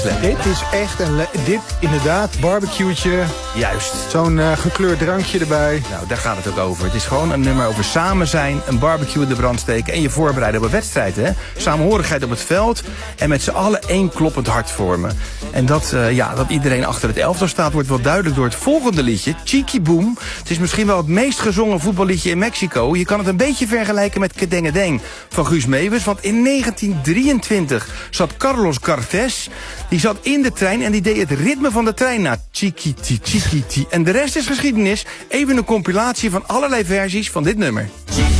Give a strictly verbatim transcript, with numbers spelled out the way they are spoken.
Dit is echt een... Le- dit inderdaad, barbecue'tje. Juist. Zo'n uh, gekleurd drankje erbij. Nou, daar gaat het ook over. Het is gewoon een nummer over samen zijn, een barbecue in de brand steken en je voorbereiden op een wedstrijd, hè? Samenhorigheid op het veld en met z'n allen één kloppend hart vormen. En dat, uh, ja, dat iedereen achter het elftal staat, wordt wel duidelijk door het volgende liedje, Cheeky Boom. Het is misschien wel het meest gezongen voetballiedje in Mexico. Je kan het een beetje vergelijken met Kedengedeng van Guus Meeuwis, want in negentien drieëntwintig zat Carlos Garces, die zat in de trein en die deed het ritme van de trein na. Chiquiti, chiquiti. En de rest is geschiedenis. Even een compilatie van allerlei versies van dit nummer.